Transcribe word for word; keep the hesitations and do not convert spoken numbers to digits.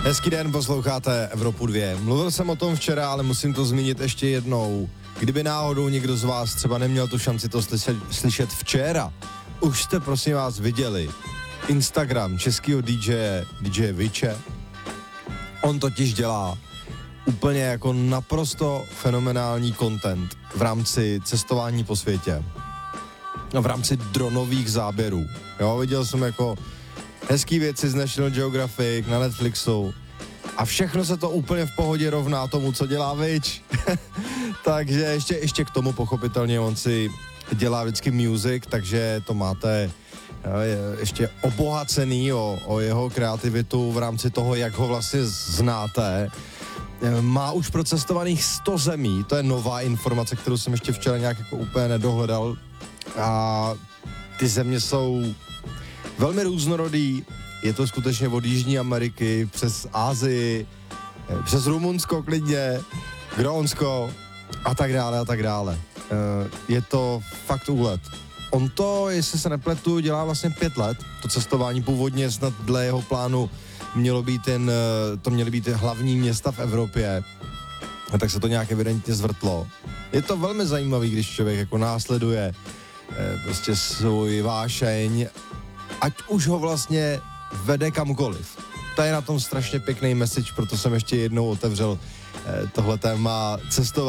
Hezký den, posloucháte Evropu dva. Mluvil jsem o tom včera, ale musím to zmínit ještě jednou. Kdyby náhodou někdo z vás třeba neměl tu šanci to slyšet, slyšet včera, už jste prosím vás viděli Instagram českého D J, D J Viče. On totiž dělá úplně jako naprosto fenomenální content v rámci cestování po světě. No, v rámci dronových záběrů. Jo, viděl jsem jako hezký věci z National Geographic na Netflixu a všechno se to úplně v pohodě rovná tomu, co dělá Vič. Takže ještě, ještě k tomu pochopitelně on si dělá vždycky music, takže to máte ještě obohacený o, o jeho kreativitu v rámci toho, jak ho vlastně znáte. Má už procestovaných sto zemí, to je nová informace, kterou jsem ještě včera nějak jako úplně nedohledal. A ty země jsou velmi různorodý, je to skutečně od Jižní Ameriky přes Asii, přes Rumunsko klidně, Grónsko a tak dále a tak dále. Je to fakt úlet. On to, jestli se nepletu, dělá vlastně pět let. To cestování původně snad dle jeho plánu mělo být ten, to měly být hlavní města v Evropě. A tak se to nějak evidentně zvrtlo. Je to velmi zajímavý, když člověk jako následuje prostě svůj vášeň, ať už ho vlastně vede kamkoliv. To je na tom strašně pěkný message, proto jsem ještě jednou otevřel tohle téma cestování.